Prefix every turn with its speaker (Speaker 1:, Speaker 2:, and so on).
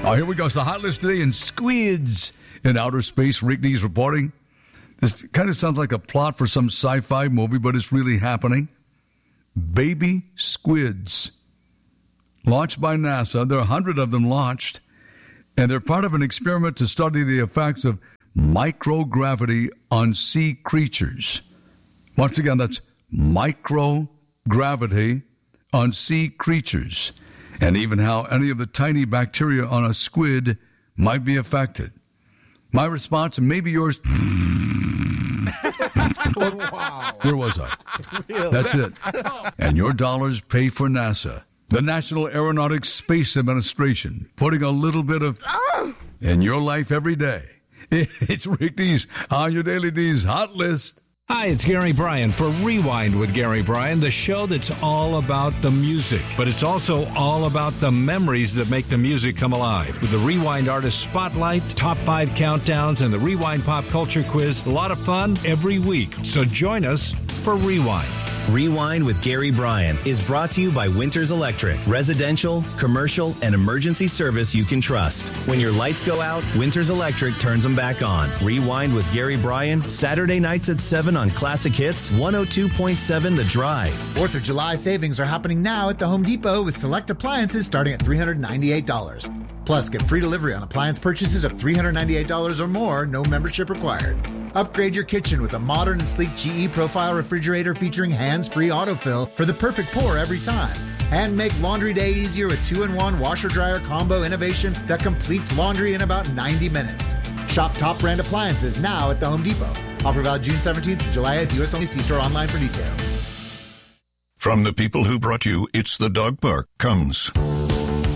Speaker 1: Oh, here we go. It's the hot list today in squids in outer space. Rick Dees reporting. This kind of sounds like a plot for some sci-fi movie, but it's really happening. Baby squids. Launched by NASA. There are 100 of them launched. And they're part of an experiment to study the effects of microgravity on sea creatures. Once again, that's microgravity on sea creatures. And even how any of the tiny bacteria on a squid might be affected. My response, and maybe yours.
Speaker 2: Wow.
Speaker 1: Where was I? Really? That's it. And your dollars pay for NASA, the National Aeronautics Space Administration, putting a little bit of in your life every day. It's Rick Dees on your Daily Dees Hot List.
Speaker 3: Hi, it's Gary Bryan for Rewind with Gary Bryan, the show that's all about the music, but it's also all about the memories that make the music come alive. With the Rewind Artist Spotlight, Top 5 Countdowns, and the Rewind Pop Culture Quiz, a lot of fun every week. So join us for Rewind.
Speaker 4: Rewind with Gary Bryan is brought to you by Winters Electric, residential, commercial, and emergency service you can trust. When your lights go out, Winters Electric turns them back on. Rewind with Gary Bryan, Saturday nights at 7 on Classic Hits 102.7 The Drive.
Speaker 5: 4th of July savings are happening now at the Home Depot with select appliances starting at $398. Plus, get free delivery on appliance purchases of $398 or more, no membership required. Upgrade your kitchen with a modern and sleek GE Profile refrigerator featuring hands-free autofill for the perfect pour every time. And make laundry day easier with 2-in-1 washer-dryer combo innovation that completes laundry in about 90 minutes. Shop top brand appliances now at the Home Depot. Offer valid June 17th to July 8th. U.S. only. See store online for details.
Speaker 6: From the people who brought you It's the Dog Park comes